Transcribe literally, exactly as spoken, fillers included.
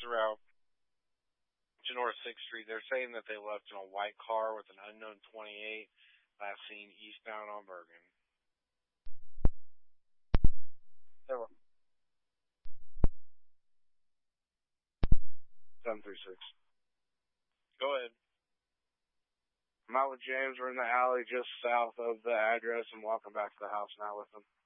around to North sixth Street. They're saying that they left in a white car with an unknown twenty-eight, last seen eastbound on Bergen. seven three six. Go ahead. I'm out with James. We're in the alley just south of the address. I'm walking back to the house now with him.